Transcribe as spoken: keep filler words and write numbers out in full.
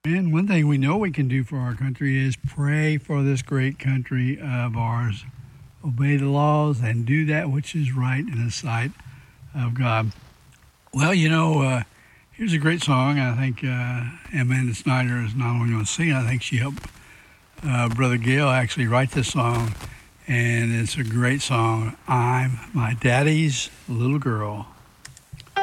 And one thing we know we can do for our country is pray for this great country of ours. Obey the laws and do that which is right in the sight of God. Well, you know, uh, here's a great song. I think uh, Amanda Snyder is not only going to sing it, I think she helped uh, Brother Gail actually write this song. And it's a great song. I'm my daddy's little girl.